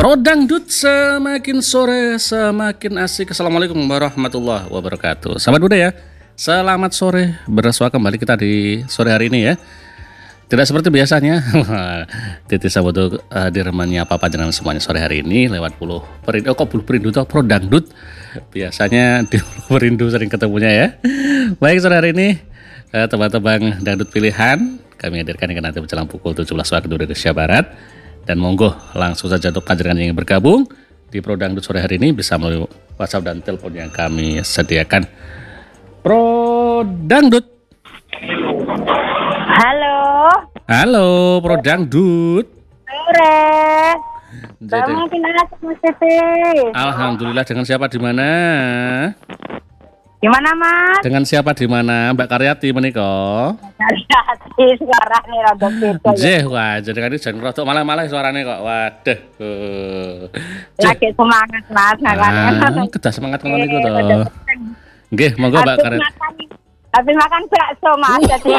Dangdut semakin sore semakin asik. Assalamualaikum warahmatullahi wabarakatuh. Sahabat Buddha ya, selamat sore. Bersua kembali kita di sore hari ini ya. Tidak seperti biasanya. Titi sahabat diremanya apa jangan semuanya sore hari ini lewat Buluh Perindu. Buluh Perindu atau Pro Dangdut. Biasanya di Buluh Perindu sering ketemunya ya. Baik, sore hari ini tebang-tebang dangdut pilihan kami hadirkan hingga nanti menjelang pukul 17 waktu Indonesia Barat. Dan monggo langsung saja untuk kanjeng yang ingin bergabung di Pro Dangdut sore hari ini bisa melalui WhatsApp dan telepon yang kami sediakan. Pro Dangdut. Halo Pro Dangdut. Sore. Kamu kenal Mas Titi? Alhamdulillah, dengan siapa di mana? Gimana Mas? Dengan siapa di mana? Mbak Karyati menika? Karyati suarane rada beda. Jeh, wah, jadi kan jan rada malah-malah suarane kok. Waduh. Lagi semangat Mas, kedah semangat ngono niku to. Nggih, monggo Mbak Karyati. Habis makan bakso Mas, jadi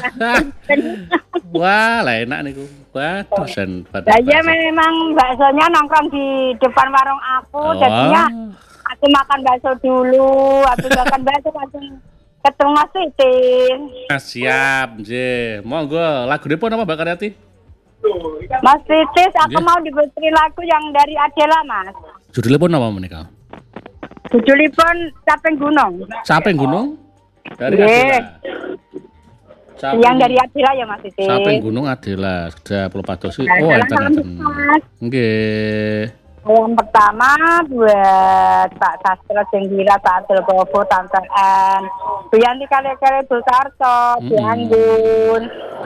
wah, lah enak niku. Waduh, sen pada. Saya memang baksonya nongkrong di depan warung aku, jadinya aku makan bakso dulu, habis makan bakso langsung ketemu Mas Titi. Siap, J. Monggo, lagu depan apa Mbak Karyati? Mas Titi, aku mau diputerin lagu yang dari Adela Mas. Judulnya pun apa menika? Judulnya pun Capeng Gunung. Capeng Gunung? Dari Adela. Yang dari Adela ya Mas Titi. Capeng Gunung Adela, sudah pelopadosi. Oh, enten. Nggih. Yang pertama buat Pak Sastro Jenggira, Pak Abdul Bobo, Tante N, Bu Yanti Kale-Kale, Bu Sarto, Bu Anggun,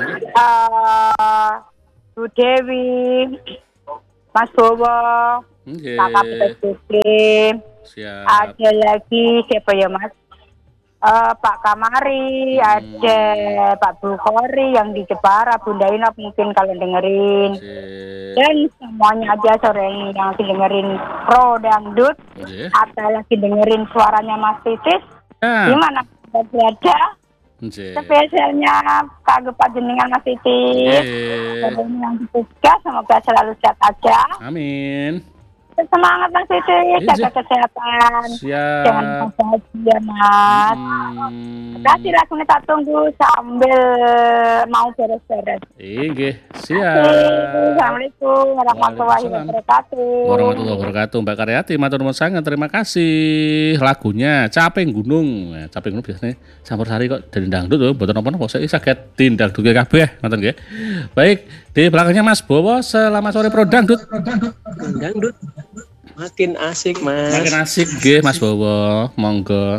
Bu Dewi, Mas Bowo, Kakak Putri, ada lagi siapa ya Mas? Pak Kamari, ada Pak Bukhari yang di Jepara, Bunda Inap mungkin kalau dengerin. Dan semuanya aja sore ini yang lagi dengerin Pro Dangdut atau lagi dengerin suaranya Mas Titis. Gimana berada? Spesialnya kagak panjenengan Mas Titis. Yang ditugas semoga selalu sehat aja. Amin. Semangat Mas Titis, jaga kesehatan. Siap. Jangan bahagia Mas. Kasih lagunya tak tunggu sambil mau beres-beres. Nggih, siap. Assalamualaikum warahmatullahi wabarakatuh. Warahmatullahi wabarakatuh. Mbak Karyati, matur nuwun sangat, terima kasih. Lagunya Capeng Gunung. Nah, Capeng Gunung biasanya campur sari kok dari dangdut lho, mboten napa-napa saya saged tindangdut kabeh, ngoten nggih. Baik, di belakangnya Mas Bowo, selamat sore Pro Dangdut. Dangdut makin asik Mas. Makin asik nggih Mas Bowo, monggo.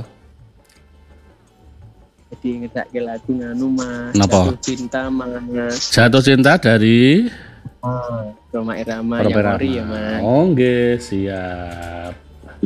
Jadi ngedake lagu nganu Mas. Napa? Jatuh Cinta Mas. Jatuh Cinta dari Roma Irama yang ori ya Mas. Oh nggih, siap.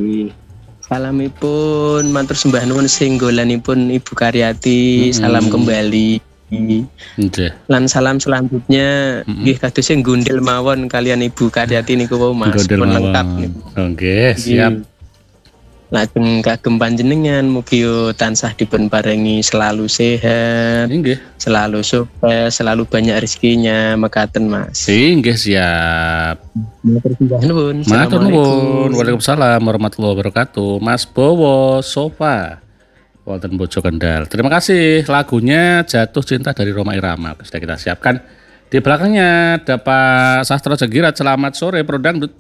Salamipun matur sembah nuwun singgolanipun Ibu Karyati. Salam kembali. Lan salam selanjutnya nggih kados sing gundil mawon kalian Ibu Karyati niku wau Mas. Pun lengkap niku. Nggih, siap. Lajeng kagem panjenengan mugi tansah dipun paringi selalu sehat, selalu sukses, selalu banyak rezekinya mekaten Mas. Nggih, siap. Matur nuwun. Waalaikumsalam warahmatullahi wabarakatuh. Mas Bowo Sofa wonten Bojo Kendal. Terima kasih, lagunya Jatuh Cinta dari Roma Irama sudah kita siapkan. Di belakangnya ada Pak Sastro Jenggirat. Selamat sore Pro Dangdut.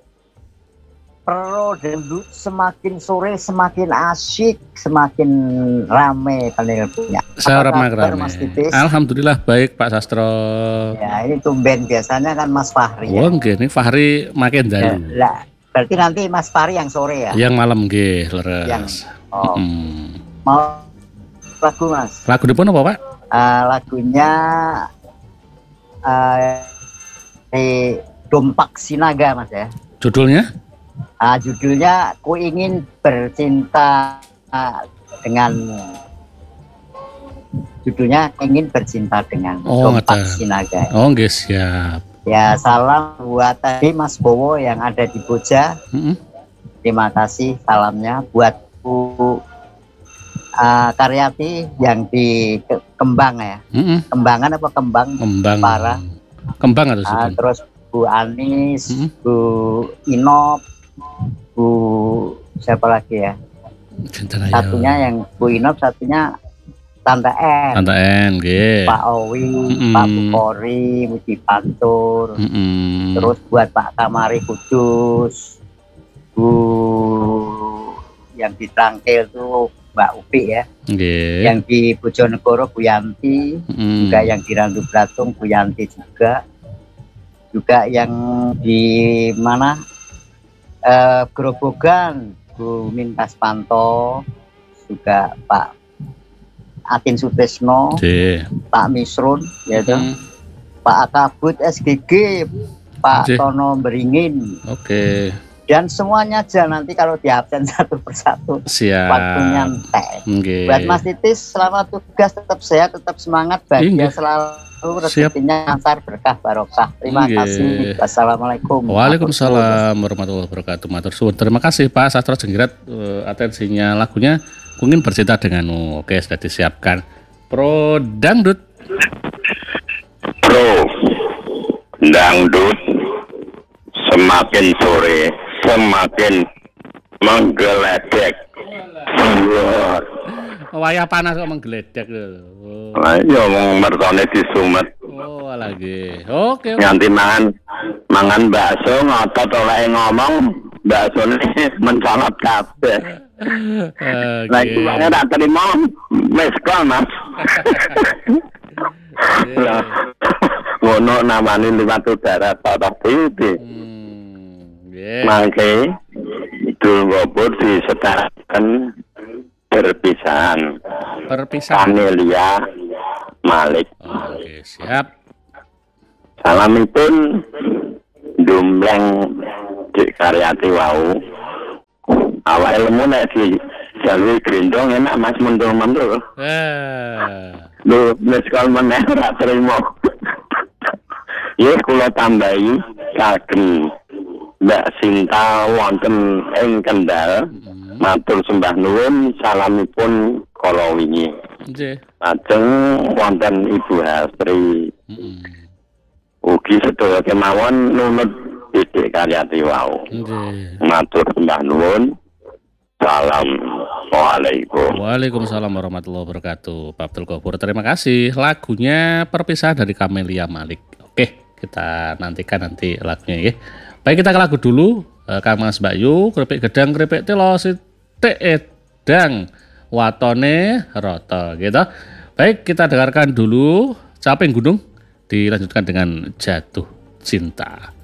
Pro Dangdut semakin sore semakin asik, semakin rame panelnya. Saya ramai. Alhamdulillah baik Pak Sastro. Ya ini tumben, biasanya kan Mas Fahri. Oh nggih, ini Fahri makin dalu. Lah, berarti nanti Mas Fahri yang sore ya? Yang malam nggih, leres. Mau lagu Mas? Lagu dipun apa Pak? Lagunya Dompak Sinaga Mas ya. Judulnya? Judulnya Ku Ingin Bercinta judulnya Ingin Bercinta dengan Dompak Sinaga. Oh nggih, siap. Ya, salam buat tadi Mas Bowo yang ada di Boja. Terima kasih salamnya buat Bu Karyati yang di Kembang ya. Kembangan apa Kembang? Kembang. Parah. Kembang atau terus Bu Anis, Bu Inop, Bu siapa lagi ya? Satunya yang Bu Inop, satunya Tante N. Tante N, nggih. Pak Owi, Pak Bukori, Budi Pantur. Terus buat Pak Kamari Kudus, Bu yang di Trangkil tuh Mbak Upi ya. Yang di Bojonegoro Bu Yanti, juga yang di Randu Blatung Bu Yanti juga yang di mana Grobogan Bu Mintas Panto, juga Pak Atin Sutrisno, Pak Misrun, yaitu Pak Akabut SGG, Pak Tono Beringin. Dan semuanya aja nanti kalau di absen satu persatu. Siap. Waktunya entek. Buat Mas Titis, selamat tugas, tetap sehat, tetap semangat, bahagia selalu, rezekinya lancar, berkah barokah. Terima kasih. Wassalamualaikum. Waalaikumsalam warahmatullahi wabarakatuh. Matur suwun. Terima kasih Pak Sastro Jenggirat, atensinya lagunya Kungin Bercinta Denganmu. Oke, sudah disiapkan. Pro Dangdut. Pro Dangdut semakin sore semakin menggeledek. Wayah panas kok menggeledek lho. Ayo wong mertone disumet. Oh, lagi. Oke. Nganti mangan bakso ngotot oleh ngomong baksone mencolot kabeh. Lah iki wae tak terima meskal Mas. Ngono namanya liwat udara tok iki. Mangke itu ngobot disetarakan perpisahan. Amelia Malik. Oke, siap. Salamipun Dumbleng Dik Karyati wau. Awake lemu nek di jalur gendong enak Mas mundur-mundur. Lho, meskal meneh ora trimo. Ya kula tambahi kagem Mbak Sinta wonten ing Kendal. Matur sembah nuwun salamipun kala wingi. Nggih. Lajeng wonten Ibu Hastri. Ugi sedaya kemawon nunut Dik Karyati wau. Nggih. Matur sembah nuwun. Assalamualaikum. Waalaikumsalam warahmatullahi wabarakatuh. Pak Abdul Ghafur, terima kasih. Lagunya Perpisahan dari Camelia Malik. Oke, kita nantikan nanti lagunya ya. Baik, kita ke lagu dulu. Kang Mas Bayu, keripik gedang, keripik telo, sitik edang, watone roto gitu. Baik, kita dengarkan dulu Caping Gunung, dilanjutkan dengan Jatuh Cinta.